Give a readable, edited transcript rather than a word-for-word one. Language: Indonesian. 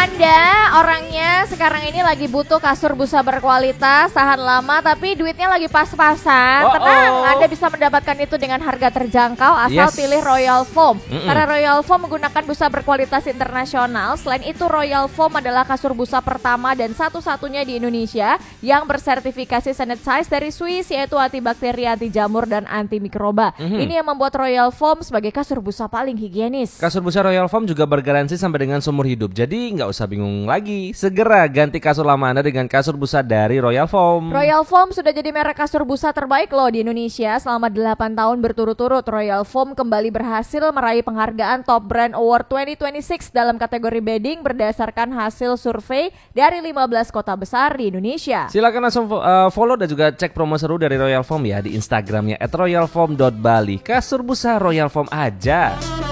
Anda orangnya sekarang ini lagi butuh kasur busa berkualitas, tahan lama tapi duitnya lagi pas-pasan. Tenang, Anda bisa mendapatkan itu dengan harga terjangkau asal pilih Royal Foam. Karena Royal Foam menggunakan busa berkualitas internasional. Selain itu Royal Foam adalah kasur busa pertama dan satu-satunya di Indonesia yang bersertifikasi Sanitize dari Swiss, yaitu antibakteri, anti jamur dan anti mikroba. Ini yang membuat Royal Foam sebagai kasur busa paling higienis. Kasur busa Royal Foam juga bergaransi sampai dengan seumur hidup. Jadi nggak usah bingung lagi. Segera ganti kasur lama Anda dengan kasur busa dari Royal Foam. Royal Foam sudah jadi merek kasur busa terbaik loh di Indonesia selama 8 tahun berturut-turut. Royal Foam kembali berhasil meraih penghargaan Top Brand Award 2026 dalam kategori bedding berdasarkan hasil survei dari 15 kota besar di Indonesia. Silakan langsung follow dan juga cek promo seru dari Royal Foam ya di Instagramnya @royalfoam.bali. Kasur busa Royal Foam aja.